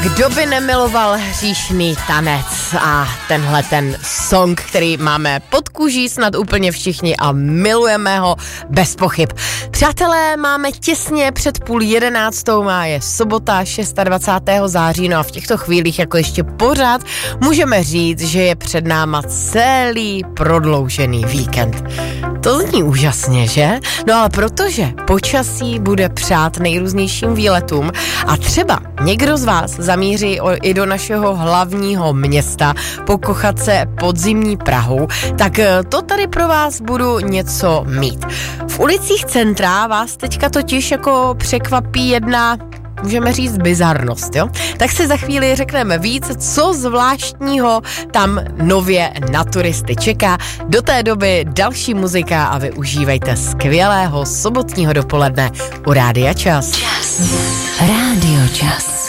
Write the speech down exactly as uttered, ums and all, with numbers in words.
Kdo by nemiloval hříšný tanec a tenhle ten song, který máme pod kůží snad úplně všichni a milujeme ho bez pochyb. Přátelé, máme těsně před půl jedenáctou, má je sobota dvacátého šestého září, no a v těchto chvílích jako ještě pořád můžeme říct, že je před náma celý prodloužený víkend. To zní úžasně, že? No ale protože počasí bude přát nejrůznějším výletům a třeba někdo z vás zamíří i do našeho hlavního města pokochat se podzimní Prahou, tak to tady pro vás budu něco mít. V ulicích centra vás teďka totiž jako překvapí jedna, můžeme říct, bizarnost, jo? Tak si za chvíli řekneme víc, co zvláštního tam nově na turisty čeká. Do té doby další muzika a vy užívejte skvělého sobotního dopoledne u Rádia Čas. Čas. Rádio Čas.